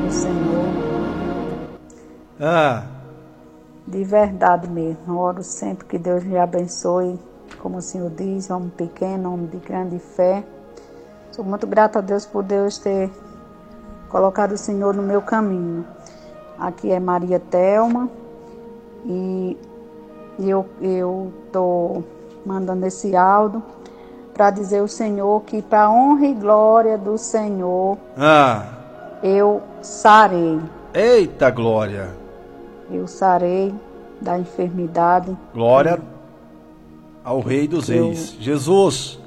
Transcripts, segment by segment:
do Senhor. De verdade mesmo. Oro sempre que Deus lhe abençoe. Como o Senhor diz, homem pequeno, homem de grande fé. Sou muito grata a Deus por Deus ter colocado o Senhor no meu caminho. Aqui é Maria Thelma. E eu estou mandando esse áudio para dizer ao Senhor que, para a honra e glória do Senhor, eu sarei. Eita glória! Eu sarei da enfermidade. Glória ao Rei dos Reis, Jesus.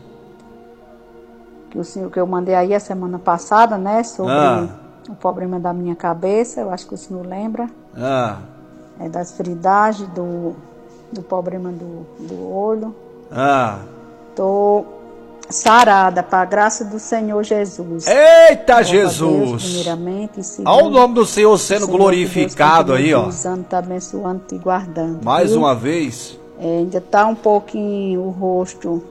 Que eu mandei aí a semana passada, né, sobre o problema da minha cabeça. Eu acho que o senhor lembra. É das fridagens, do problema do olho. Estou sarada, para a graça do Senhor Jesus. Eita, Jesus! Deus, primeiramente, e segundo, olha o nome do Senhor sendo glorificado aí, ó. Está abençoando e guardando. Mais uma vez. Ainda está um pouquinho o rosto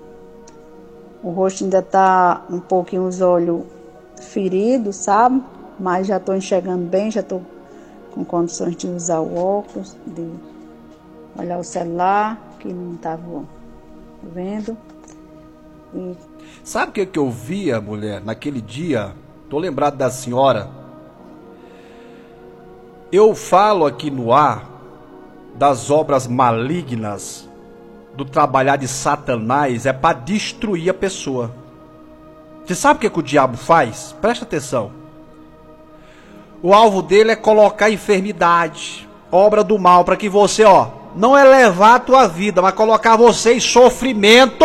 ainda está um pouquinho os olhos feridos, sabe? Mas já estou enxergando bem, já estou com condições de usar o óculos, de olhar o celular, que não estava vendo. E... sabe o que eu via, mulher, naquele dia? Tô lembrado da senhora. Eu falo aqui no ar das obras malignas, do trabalhar de Satanás, é para destruir a pessoa. Você sabe o que o diabo faz? Presta atenção. O alvo dele é colocar enfermidade, obra do mal, para que você, não elevar a tua vida, mas colocar você em sofrimento.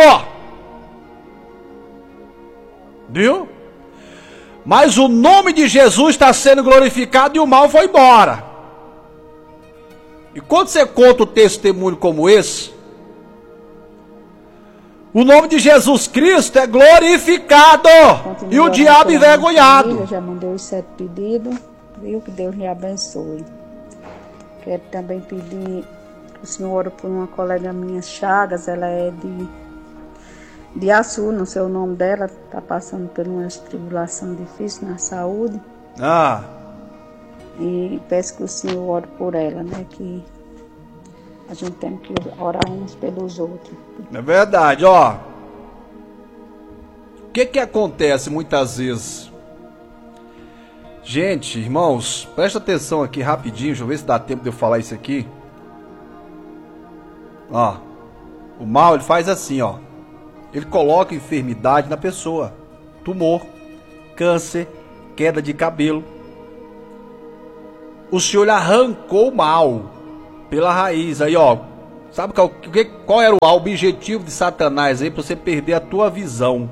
Viu? Mas o nome de Jesus está sendo glorificado e o mal foi embora. E quando você conta um testemunho como esse, o nome de Jesus Cristo é glorificado e o diabo envergonhado. Já mandei os 7 pedidos, viu? Que Deus lhe abençoe. Quero também pedir que o senhor ore por uma colega minha, Chagas. Ela é de Açu, não sei o nome dela, está passando por uma tribulação difícil na saúde. E peço que o senhor ore por ela, né? Que a gente tem que orar uns pelos outros. É verdade, O que acontece muitas vezes? Gente, irmãos, presta atenção aqui rapidinho, deixa eu ver se dá tempo de eu falar isso aqui. O mal, ele faz assim, ele coloca enfermidade na pessoa, tumor, câncer, queda de cabelo. O Senhor arrancou o mal pela raiz. Aí, sabe qual era o objetivo de Satanás aí? Para você perder a tua visão,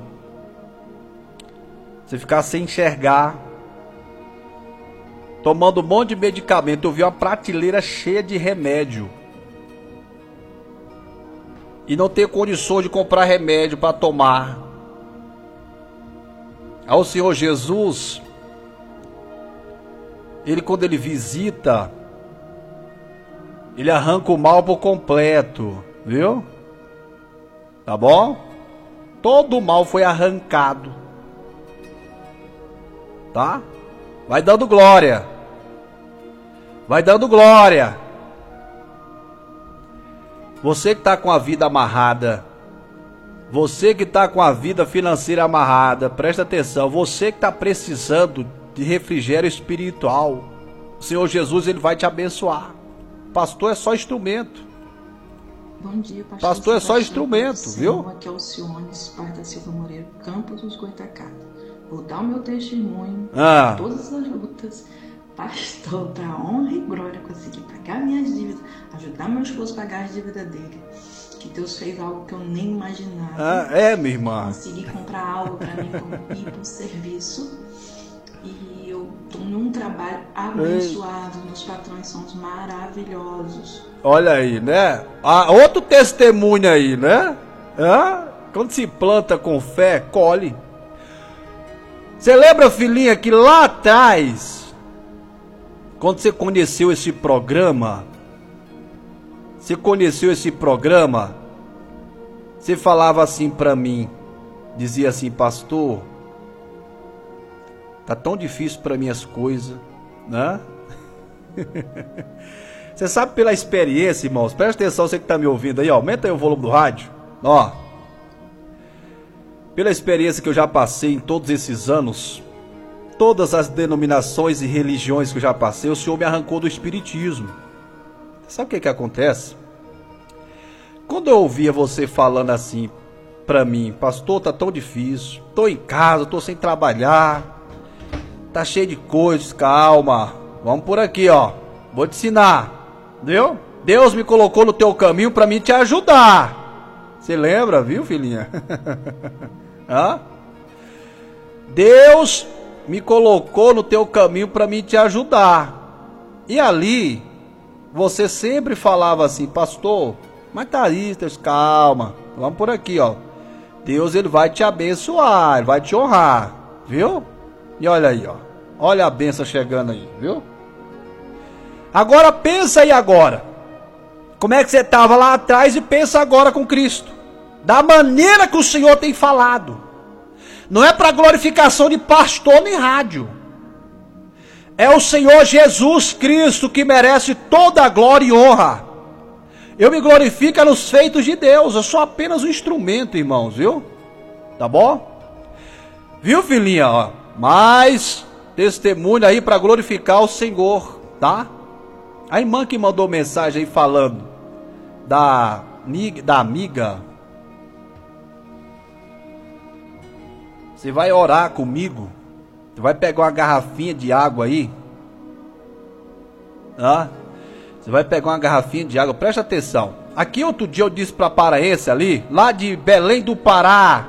você ficar sem enxergar, tomando um monte de medicamento. Eu vi uma prateleira cheia de remédio e não ter condições de comprar remédio para tomar. Ao Senhor Jesus, ele, quando ele visita, ele arranca o mal por completo, viu? Tá bom? Todo o mal foi arrancado, tá? Vai dando glória. Vai dando glória. Você que está com a vida amarrada, você que está com a vida financeira amarrada, presta atenção. Você que está precisando de refrigério espiritual, o Senhor Jesus, ele vai te abençoar. Pastor é só instrumento. Bom dia, pastor. Pastor é só instrumento, viu? Aqui é o Alcione, Esparta Silva Moreira, Campos dos Goitacazes. Vou dar o meu testemunho de todas as lutas. Pastor, para honra e glória, consegui pagar minhas dívidas, ajudar meu esposo a pagar as dívidas dele. Que Deus fez algo que eu nem imaginava. Minha irmã. Consegui comprar algo para mim, como ir para o serviço. E eu estou num trabalho abençoado. Meus patrões são maravilhosos. Olha aí, né? Outro testemunho aí, né? Quando se planta com fé, colhe. Você lembra, filhinha, que lá atrás, quando você conheceu esse programa, você falava assim pra mim, dizia assim: pastor, tá tão difícil para mim as coisas, né? Você sabe pela experiência, irmãos, presta atenção, você que está me ouvindo aí, ó, aumenta aí o volume do rádio, ó. Pela experiência que eu já passei em todos esses anos, todas as denominações e religiões que eu já passei, o Senhor me arrancou do espiritismo. Sabe o que que acontece? Quando eu ouvia você falando assim pra mim, pastor, tá tão difícil, tô em casa, tô sem trabalhar, tá cheio de coisas, calma, vamos por aqui, ó, vou te ensinar, viu? Deus me colocou no teu caminho pra mim te ajudar. Você lembra, viu, filhinha? Hã? Deus me colocou no teu caminho para mim te ajudar. E ali, você sempre falava assim, pastor, mas tá aí, Deus, calma, vamos por aqui, ó. Deus, ele vai te abençoar, ele vai te honrar, viu? E olha aí, ó, olha a bênção chegando aí, viu? Agora pensa aí agora, como é que você estava lá atrás e pensa agora com Cristo. Da maneira que o Senhor tem falado. Não é para glorificação de pastor nem rádio. É o Senhor Jesus Cristo que merece toda a glória e honra. Eu me glorifico nos feitos de Deus. Eu sou apenas um instrumento, irmãos, viu? Tá bom? Viu, filhinha? Ó, mais testemunho aí para glorificar o Senhor, tá? A irmã que mandou mensagem aí falando da amiga. Você vai orar comigo. Você vai pegar uma garrafinha de água aí. Tá? Você vai pegar uma garrafinha de água. Presta atenção. Aqui outro dia eu disse para a paraense ali, lá de Belém do Pará.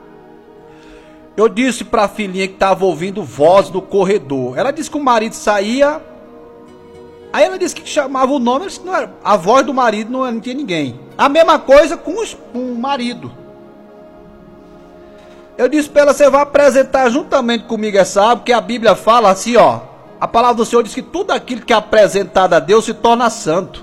Eu disse para a filhinha que estava ouvindo voz no corredor. Ela disse que o marido saía. Aí ela disse que chamava o nome. Não era, a voz do marido não tinha ninguém. A mesma coisa com o marido. Eu disse para ela, você vai apresentar juntamente comigo essa água, porque a Bíblia fala assim, ó. A palavra do Senhor diz que tudo aquilo que é apresentado a Deus se torna santo.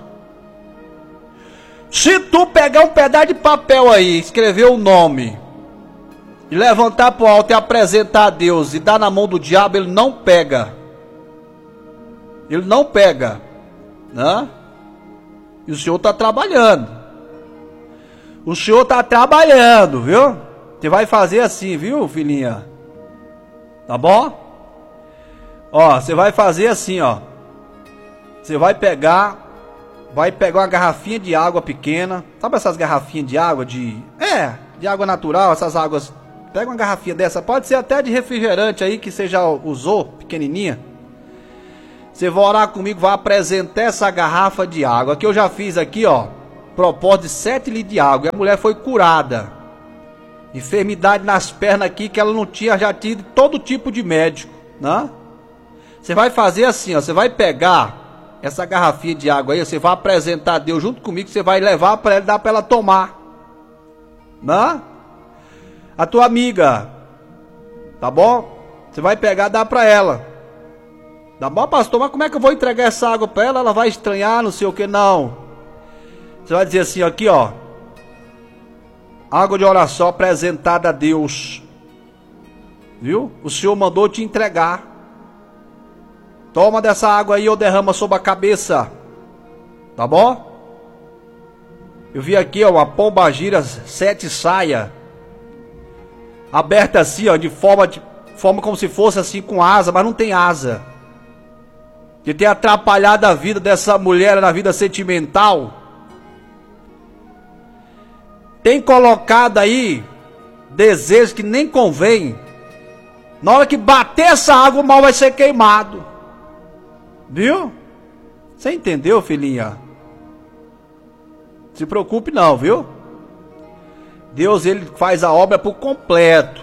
Se tu pegar um pedaço de papel aí, escrever o nome, e levantar para o alto e apresentar a Deus, e dar na mão do diabo, ele não pega. Ele não pega. Né? E o Senhor está trabalhando. O Senhor está trabalhando, viu? Você vai fazer assim, viu, filhinha? Tá bom? Ó, você vai fazer assim, ó. Você vai pegar uma garrafinha de água pequena. Sabe essas garrafinhas de água de água natural, essas águas. Pega uma garrafinha dessa, pode ser até de refrigerante aí que você já usou, pequenininha. Você vai orar comigo, vai apresentar essa garrafa de água. Que eu já fiz aqui, ó. Propósito de 7 litros de água. E a mulher foi curada. Enfermidade nas pernas aqui que ela não tinha já tido todo tipo de médico, né? Você vai fazer assim, ó, você vai pegar essa garrafinha de água aí, você vai apresentar a Deus junto comigo, você vai levar para ela e dar para ela tomar, né? A tua amiga, tá bom? Você vai pegar e dar para ela. Tá bom, pastor, mas como é que eu vou entregar essa água para ela? Ela vai estranhar, não sei o que, não. Você vai dizer assim, aqui, ó. Água de oração apresentada a Deus. Viu? O Senhor mandou te entregar. Toma dessa água aí ou derrama sobre a cabeça. Tá bom? Eu vi aqui, ó, uma pombagira 7 saia. Aberta assim, ó, de forma como se fosse assim com asa, mas não tem asa. Que tem atrapalhado a vida dessa mulher na vida sentimental. Tem colocado aí desejos que nem convém. Na hora que bater essa água, o mal vai ser queimado. Viu? Você entendeu, filhinha? Se preocupe não, viu? Deus, ele faz a obra por completo.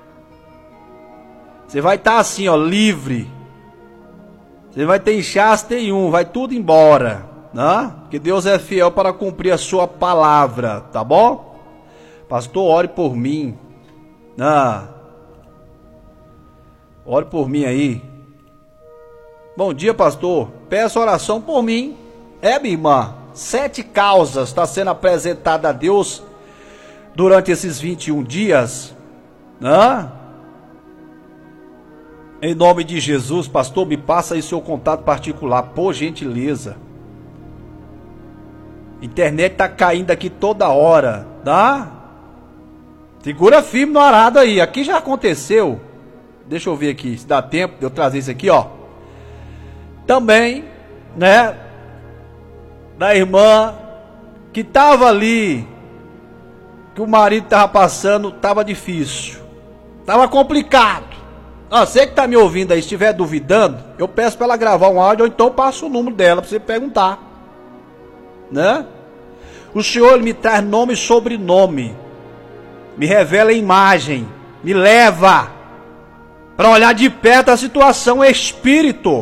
Você vai estar assim, ó, livre. Você vai ter inchaço nenhum, vai tudo embora, né? Porque Deus é fiel para cumprir a sua palavra, tá bom? Pastor, ore por mim. Ore por mim aí. Bom dia, pastor. Peço oração por mim. Minha irmã, 7 causas está sendo apresentada a Deus durante esses 21 dias. Em nome de Jesus, pastor, me passa aí seu contato particular, por gentileza. Internet tá caindo aqui toda hora, tá? Segura firme no arado aí. Aqui já aconteceu. Deixa eu ver aqui se dá tempo de eu trazer isso aqui, ó. Também, né? Da irmã que tava ali, que o marido tava passando, tava difícil, tava complicado. Você que tá me ouvindo aí, se estiver duvidando, eu peço para ela gravar um áudio ou então eu passo o número dela para você perguntar, né? O Senhor me traz nome e sobrenome, me revela a imagem, me leva para olhar de perto a situação, espírito,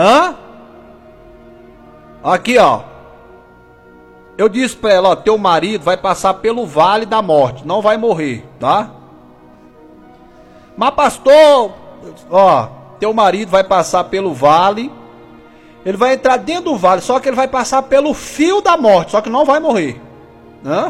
aqui, ó. Eu disse para ela, ó, teu marido vai passar pelo vale da morte, não vai morrer, tá? Mas pastor, ó, teu marido vai passar pelo vale, ele vai entrar dentro do vale, só que ele vai passar pelo fio da morte, só que não vai morrer, né?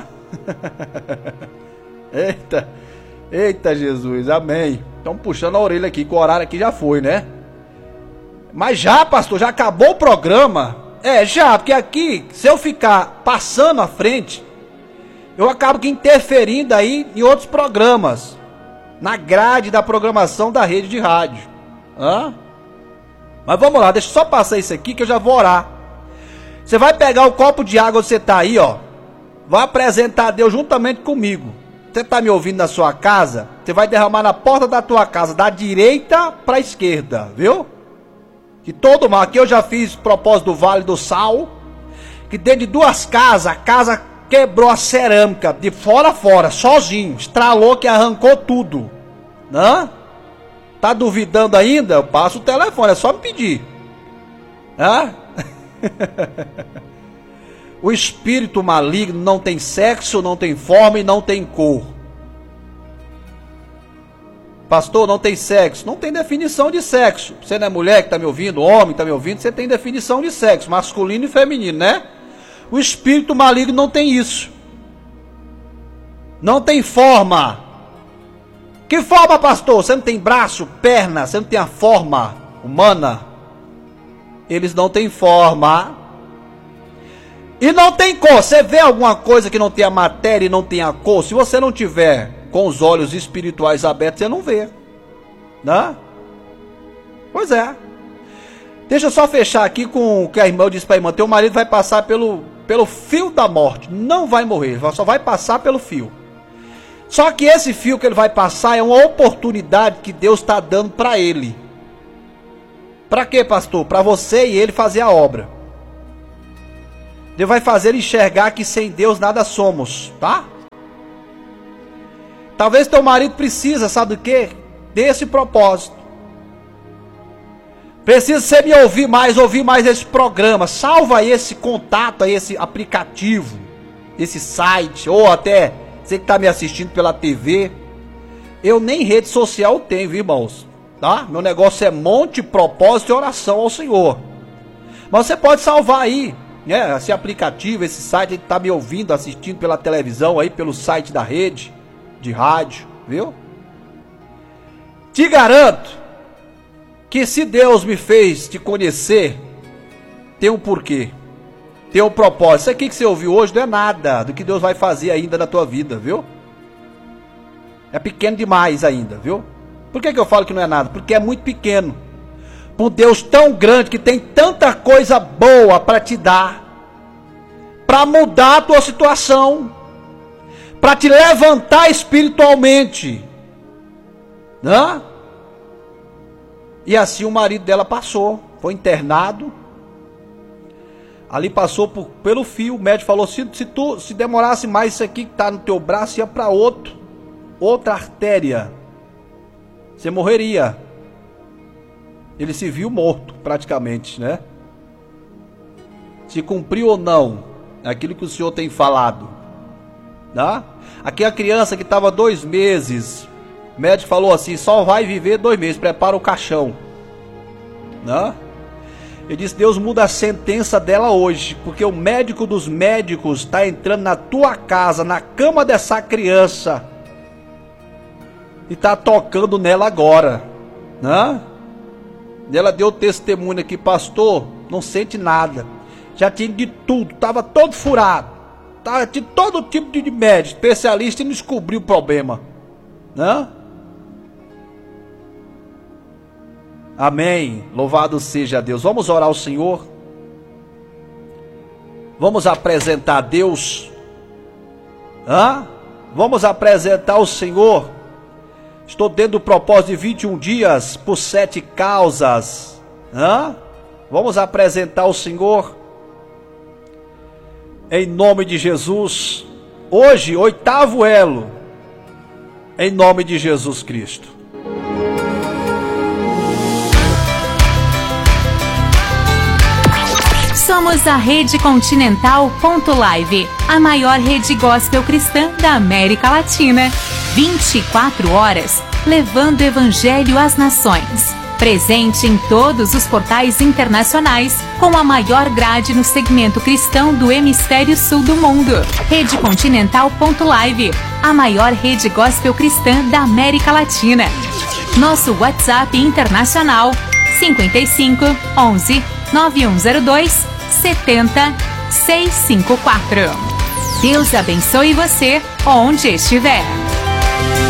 Eita Jesus, amém. Estão puxando a orelha aqui, que o horário aqui já foi, né? Mas já, pastor, já acabou o programa? Já, porque aqui, se eu ficar passando à frente, eu acabo que interferindo aí em outros programas, na grade da programação da rede de rádio. Mas vamos lá, deixa eu só passar isso aqui que eu já vou orar. Você vai pegar o copo de água onde você está aí, ó. Vai apresentar a Deus juntamente comigo. Você está me ouvindo na sua casa? Você vai derramar na porta da tua casa, da direita para a esquerda, viu? Que todo mal, aqui eu já fiz propósito do Vale do Sal, que dentro de duas casas, a casa quebrou a cerâmica, de fora a fora, sozinho, estralou que arrancou tudo, né? Tá duvidando ainda? Eu passo o telefone, é só me pedir, O espírito maligno não tem sexo, não tem forma e não tem cor. Pastor, não tem sexo. Não tem definição de sexo. Você não é mulher que está me ouvindo, homem que está me ouvindo, você tem definição de sexo, masculino e feminino, né? O espírito maligno não tem isso. Não tem forma. Que forma, pastor? Você não tem braço, perna, você não tem a forma humana. Eles não têm forma. E não tem cor. Você vê alguma coisa que não tem a matéria e não tem a cor? Se você não tiver com os olhos espirituais abertos, você não vê, né? Pois é. Deixa eu só fechar aqui com o que a irmã disse para a irmã. Teu marido vai passar pelo fio da morte. Não vai morrer, só vai passar pelo fio. Só que esse fio que ele vai passar é uma oportunidade que Deus está dando para ele. Para quê, pastor? Para você e ele fazer a obra. Deus vai fazer ele enxergar que sem Deus nada somos, tá? Talvez teu marido precisa, sabe do quê? Desse propósito. Precisa você me ouvir mais esse programa. Salva aí esse contato, aí esse aplicativo, esse site, ou até você que está me assistindo pela TV. Eu nem rede social tenho, viu, irmãos? Tá? Meu negócio é monte, propósito e oração ao Senhor. Mas você pode salvar aí, né? Esse aplicativo, esse site que está me ouvindo, assistindo pela televisão, aí pelo site da rede de rádio, viu? Te garanto que se Deus me fez te conhecer, tem um porquê, tem um propósito. Isso aqui que você ouviu hoje não é nada do que Deus vai fazer ainda na tua vida, viu? É pequeno demais ainda, viu? Por que eu falo que não é nada? Porque é muito pequeno. Por Deus tão grande que tem tanta coisa boa para te dar, para mudar a tua situação, para te levantar espiritualmente, né? E assim o marido dela passou, foi internado, ali passou pelo fio. O médico falou, se demorasse mais, isso aqui que está no teu braço ia para outra artéria, você morreria. Ele se viu morto praticamente, né? Se cumpriu ou não aquilo que o Senhor tem falado, né? Aqui a criança que estava 2 meses, o médico falou assim, só vai viver 2 meses, prepara o caixão, né? Ele disse, Deus muda a sentença dela hoje, porque o médico dos médicos está entrando na tua casa, na cama dessa criança, e está tocando nela agora, né? Ela deu testemunho aqui, pastor, não sente nada. Já tinha de tudo, estava todo furado. Tinha todo tipo de médico, especialista e não descobriu o problema. Né? Amém. Louvado seja Deus. Vamos orar ao Senhor. Vamos apresentar a Deus. Vamos apresentar o Senhor. Estou dentro do propósito de 21 dias por 7 causas. Vamos apresentar o Senhor. Em nome de Jesus. Hoje, 8º elo. Em nome de Jesus Cristo. Somos a Rede Continental.live, a maior rede gospel cristã da América Latina. 24 horas, levando o evangelho às nações. Presente em todos os portais internacionais, com a maior grade no segmento cristão do hemisfério sul do mundo. Rede Continental.live, a maior rede gospel cristã da América Latina. Nosso WhatsApp internacional, 55 11 9102 70654. Deus abençoe você onde estiver.